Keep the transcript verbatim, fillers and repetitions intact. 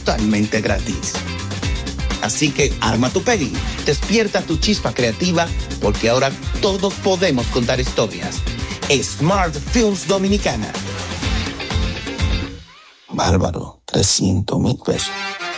totalmente gratis. Así que arma tu peli, despierta tu chispa creativa, porque ahora todos podemos contar historias. Smart Films Dominicana. Bárbaro, trescientos mil pesos.